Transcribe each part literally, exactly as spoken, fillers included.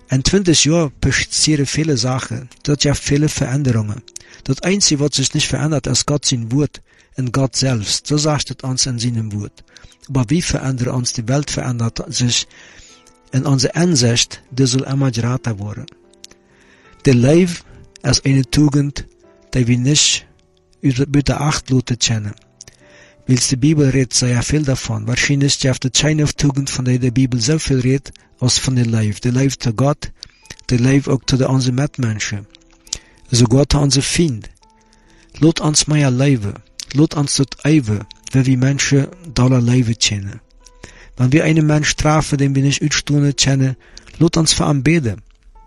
In twintig Jahren passieren viele Sachen. Dort ja viele Veränderungen. Das Einzige, was sich nicht verändert, ist Gott sein Wort und Gott selbst. So sagt es uns in seinem Wort. Aber wie verändert uns die Welt verändert sich in unserer Ansicht, die soll immer geraten werden. Der Leben ist eine Tugend, die wir nicht über Acht lassen kennen. Weil die Bibel redet sehr viel davon. Wahrscheinlich ist die keine Tugend, von der die Bibel so viel redet, als von der Leben. Der Leben zu Gott, der Leben auch zu unseren Mitmenschen. Sogar zu unseren Feinden. Lass uns mehr leben. Lass uns das Eiwe, wie wir Menschen dollar Leben kennen. Wenn wir einen Menschen treffen, den wir nicht ausstehen kennen, lass uns für ihn beten.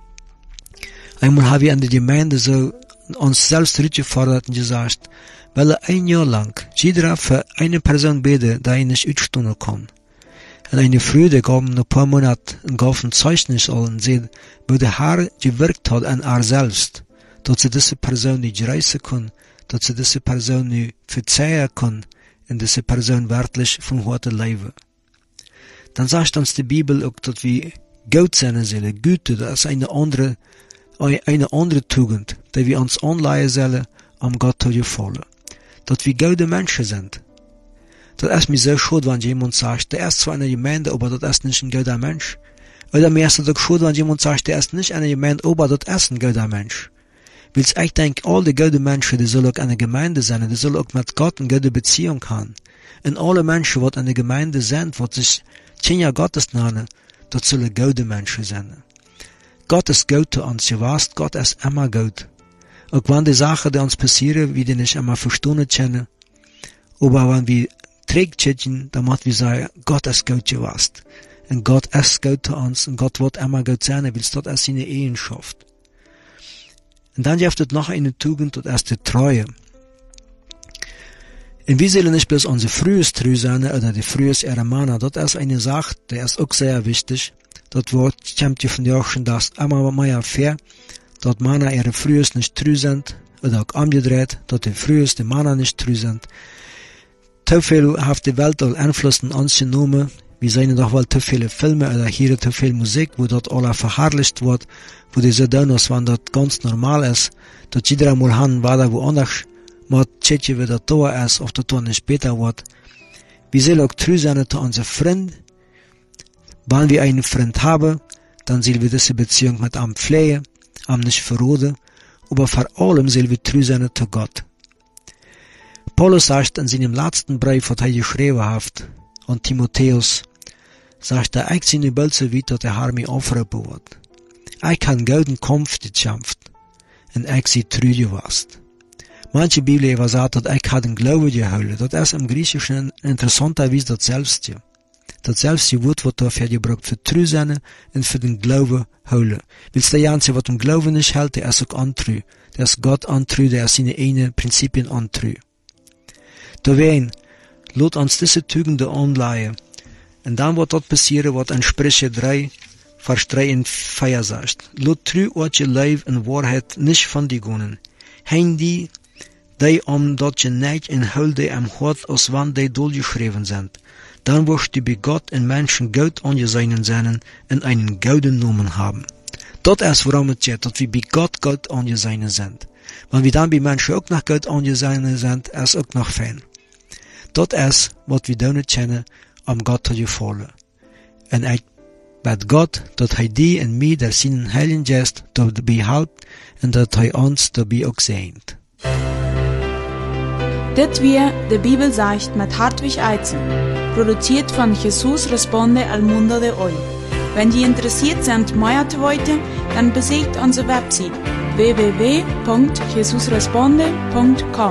Einmal haben wir in der Gemeinde so uns selbst zurückgefordert und gesagt, weil er ein Jahr lang jeder für eine Person bete, die er nicht ausstehen kann. Und eine Freude gab in ein paar Monaten und gab ein Zeugnis und sieht, wo der Herr gewirkt hat an er selbst, dass sie diese Person nicht reisen kann, dass sie diese Person nicht verzeihen kann und diese Person wirklich von heute leben. Dann sagt uns die Bibel auch, dass wir gut sein sollen, Güte, das ist eine andere, eine andere Tugend, die wir uns anleihen sollen, um Gott zu gefallen. Dass wir gute Menschen sind. Das ist mir so schade, wenn jemand sagt, der ist zwar eine Gemeinde, aber das ist nicht ein guter Mensch. Oder mir ist es auch schade, wenn jemand sagt, der ist nicht eine Gemeinde, aber das ist ein guter Mensch. Weil ich denke, all die guten Menschen, die sollen auch eine Gemeinde sein, die sollen auch mit Gott eine gute Beziehung haben. Und alle Menschen, die in der Gemeinde sind, die sich Kinder Gottes nennen, das sollen gute Menschen sein. Gott ist gut zu uns, ihr weißt, Gott ist immer gut. Auch wenn die Sachen, die uns passieren, wir die nicht immer verstehen können, aber wenn wir trägt schütten, dann müssen wir sagen, Gott ist gut, ihr weißt. Und Gott ist gut zu uns, und Gott wird immer gut sein, weil das ist seine Eigenschaft. Und dann gibt es noch eine Tugend, das ist die Treue. Und wir sollen nicht bloß unsere frühes Treu sein, oder die frühes Ehremana, das ist eine Sache, die ist auch sehr wichtig. Das Wort kommt ja von dir schon, dass immer mehr fair, dass Männer ihre frühes nicht treu sind, oder auch umgedreht, dass die frühes die Männer nicht treu sind. Zu viel hat die Welt auch Einfluss in uns genommen. Wir sehen doch wohl zu viele Filme oder hier zu viel Musik, wo dort alle verherrlicht wird, wo die so tun, als wenn das ganz normal ist, dass jeder einmal haben, weiter woanders mit Tschetschen, wie das da ist, auf das da nicht später wird. Wir sollen auch treu sein zu unseren Freunden. Wenn wir einen Freund haben, dann sollen wir diese Beziehung mit ihm pflegen, ihm nicht verraten, aber vor allem sollen wir treu sein zu Gott. Paulus sagt in seinem letzten Brief, was er geschrieben hat, an Timotheus, sagt er, ich sehe bald so weit, dass der Herr mich aufrufen wird. Ich kann golden Kampf gekämpft, und ich sie treu gewesen. Manche Bibelleser sagen, dass ich den Glauben geholt. Das ist im Griechischen interessanterweise das Selbste. Das selbste Wort wird dafür gebraucht für treu sein und für den Glauben holen. Weil der Ganze, was den Glauben nicht hält, der ist auch untreu. Der ist Gott untreu, der ist seine eigenen Prinzipien untreu. Deswegen, lasst uns diese Tugenden anleihen. Und dann wird dort passieren, was in Sprüche drei, Vers drei und vier sagt. Lasst treu euch ihr Leben in Wahrheit nicht von die Gunnen. Hein die, die um dort je nicht in Hulde am Hort, als wann die durchgeschrieben sind. Dann wirst du bei Gott und Menschen gut angesehen sein und einen guten Namen haben. Das ist, worum es geht, dass wir bei Gott gut angesehen sind. Wenn wir dann bei Menschen auch noch gut angesehen sind, ist auch noch fein. Das ist, was wir tun können, um Gott zu gefallen. Und ich bete Gott, dass er die und mich, der seinen Heiligen Geist, dabei hilft und dass er uns dabei auch segnet. Das wir die Bibel sagt mit Hartwig Eizen, produziert von Jesus Responde al Mundo de Hoy. Wenn Sie interessiert sind, mehr zu wissen, dann besucht unsere Website w w w punkt jesus responde punkt com.